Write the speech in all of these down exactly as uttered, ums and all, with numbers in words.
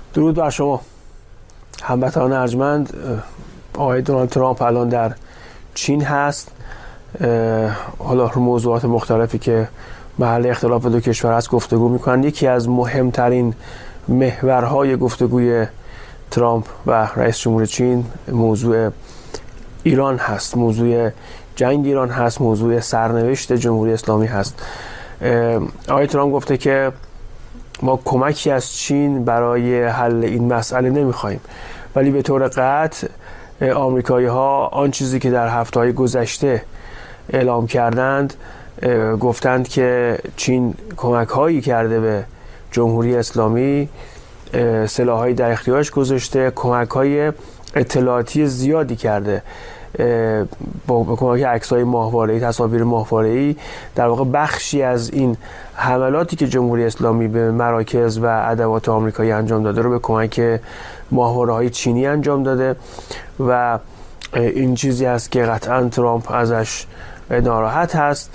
درود بر شما هموطنان ارجمند. آقای دونالد ترامپ الان در چین هست. حالا رو موضوعات مختلفی که محل اختلاف دو کشور هست گفتگو میکنن. یکی از مهمترین محورهای گفتگوی ترامپ و رئیس جمهور چین موضوع ایران هست، موضوع جنگ ایران هست، موضوع سرنوشت جمهوری اسلامی هست. آقای ترامپ گفته که ما کمکی از چین برای حل این مسئله نمیخوایم، ولی به طور قطع آمریکایی ها آن چیزی که در هفته‌های گذشته اعلام کردند، گفتند که چین کمک هایی کرده به جمهوری اسلامی، سلاح‌هایی در اختیارش گذاشته، کمک های اطلاعاتی زیادی کرده با کمک عکس‌های ماهواره‌ای، تصاویر ماهواره‌ای. در واقع بخشی از این حملاتی که جمهوری اسلامی به مراکز و ادوات آمریکایی انجام داده رو به کمک ماهواره‌های چینی انجام داده و این چیزی است که قطعاً ترامپ ازش ناراحت هست.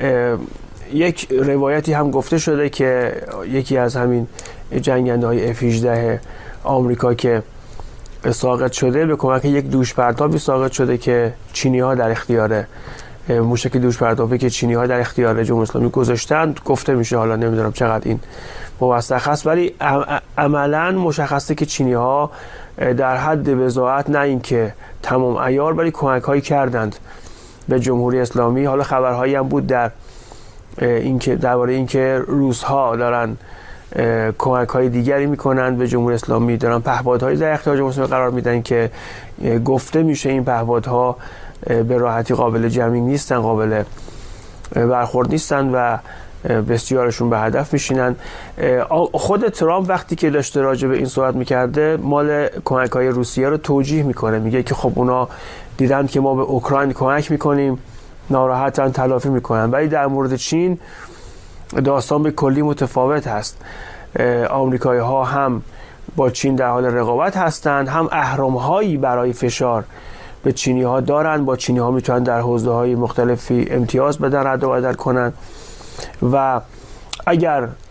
یک روایتی هم گفته شده که یکی از همین جنگنده‌های اف هجده آمریکا که ساقط شده به کمک یک دوش پرتابی ساقط شده که چینی‌ها در اختیار موشک دوش پرتابی که چینی‌ها در اختیار جمهوری اسلامی گذاشتند. گفته میشه، حالا نمیدونم چقدر این موثق است، ولی عملاً مشخصه که چینی‌ها در حد بضاعت نه اینکه تمام عیار ولی کمک‌هایی کردند به جمهوری اسلامی. حالا خبرهایی هم بود در اینکه درباره اینکه روس‌ها دارن کمک‌های دیگری میکنند به جمهوری اسلامی، دارن پهپادهایی در اختیار جمهوری اسلامی قرار میدن که گفته میشه این پهپادها به راحتی قابل جمعی نیستن، قابل برخورد نیستن و بسیارشون به هدف میشینن. خود ترامپ وقتی که داشته راجع به این صحبت میکرده مال کمک‌های روسیه رو توجیه میکنه، میگه که خب اونا دیدن که ما به اوکراین کمک میکنیم، ناراحتن، تلافی میکنن. ولی در مورد چین داستان به کلی متفاوت هست. آمریکایی ها هم با چین در حال رقابت هستند، هم اهرم هایی برای فشار به چینی ها دارن. با چینی ها میتونن در حوزه های مختلفی امتیاز بدن، رد و بدل کنن و اگر